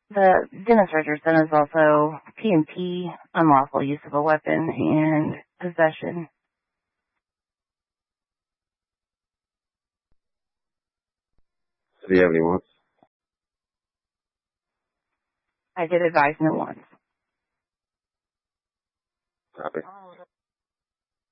The Dennis Richardson is also P&P, unlawful use of a weapon, and possession. Do you have any wants? I did advise no once. Copy.